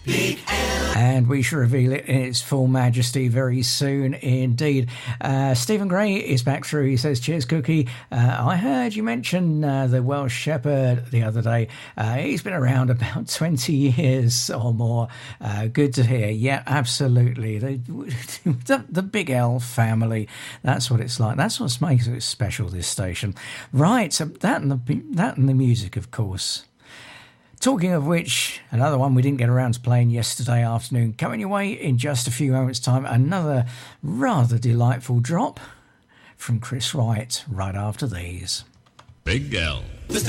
And we shall reveal it in its full majesty very soon indeed. Stephen Gray is back through. He says, cheers, Cookie. I heard you mention the Welsh Shepherd the other day. He's been around about 20 years or more. Good to hear. Yeah, absolutely. The Big L family. That's what it's like. That's what makes it special, this station. Right, so that and the music, of course. Talking of which, another one we didn't get around to playing yesterday afternoon, coming your way in just a few moments' time, another rather delightful drop from Chris Wright right after these. Big L.